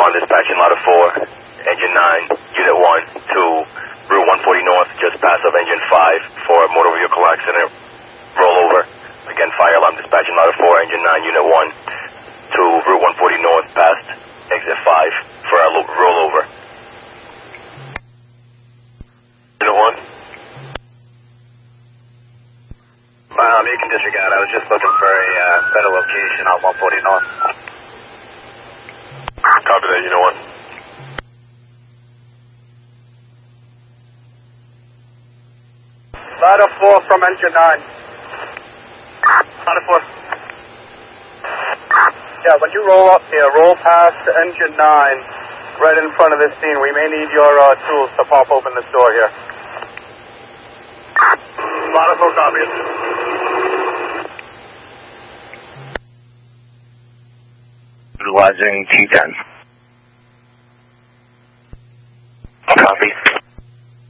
on dispatching ladder 4, engine 9, unit 1 to Route 140 North, just past of engine 5 for motor vehicle accident rollover. Again, fire alarm dispatching ladder 4, engine 9, unit 1 to Route 140 North, past exit 5 for a rollover. Unit 1? You can disregard. I was just looking for a better location on 140 North. Copy that, Unit 1. Ladder 4 from engine 9. Ladder 4. Yeah, when you roll up here, roll past engine 9, right in front of this scene. We may need your tools to pop open this door here. Ladder 4, copy it. Utilizing T10. Copy.